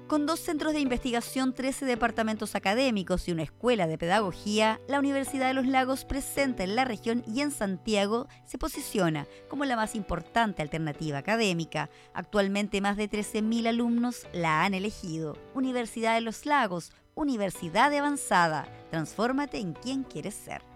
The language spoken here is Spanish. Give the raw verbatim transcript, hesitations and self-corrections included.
Con dos centros de investigación, trece departamentos académicos y una escuela de pedagogía, la Universidad de los Lagos, presente en la región y en Santiago, se posiciona como la más importante alternativa académica. Actualmente más de trece mil alumnos la han elegido. Universidad de los Lagos, universidad de avanzada. Transfórmate en quien quieres ser.